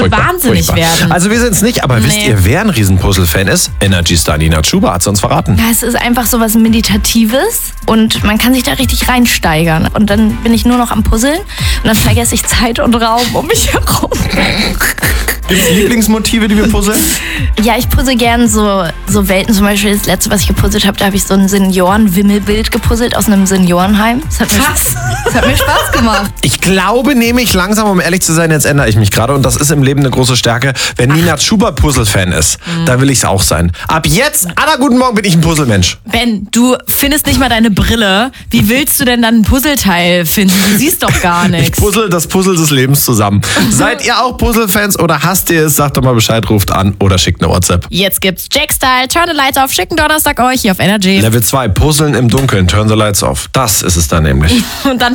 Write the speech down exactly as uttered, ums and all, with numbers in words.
furchtbar, wahnsinnig furchtbar. werden. Also wir sind es nicht, aber Nee. wisst ihr, wer ein Riesen-Puzzle-Fan ist? Energy Star Nina Chuba hat es uns verraten. Ja, es ist einfach so was Meditatives und man kann sich da richtig reinsteigern. Und dann bin ich nur noch am Puzzeln und dann vergesse ich Zeit und Raum um mich herum. Gibt es Lieblingsmotive, die wir puzzeln? Ja, ich puzzle gern so, so Welten. Zum Beispiel das letzte, was ich gepuzzelt habe, da habe ich so ein Senioren-Wimmelbild gepuzzelt aus einem Seniorenheim. Das hat mir, Was? das hat mir Spaß gemacht. Ich glaube nämlich langsam, um ehrlich zu sein, jetzt ändere ich mich gerade und das ist im Leben eine große Stärke. Wenn Nina Chuba Puzzle-Fan ist, dann will ich es auch sein. Ab jetzt, aller guten Morgen, bin ich ein Puzzlemensch. Ben, du findest nicht mal deine Brille. Wie willst du denn dann ein Puzzleteil finden? Du siehst doch gar Ich nichts. puzzle das Puzzle des Lebens zusammen. Seid ihr auch Puzzle-Fans oder hasst ihr es? Sagt doch mal Bescheid, ruft an oder schickt eine WhatsApp. Jetzt gibt's Jack-Style, Turn the Lights Off, schicken Donnerstag euch hier auf Energy. Level zwei, Puzzeln im Dunkeln, turn the lights off. Das ist es dann nämlich. Und dann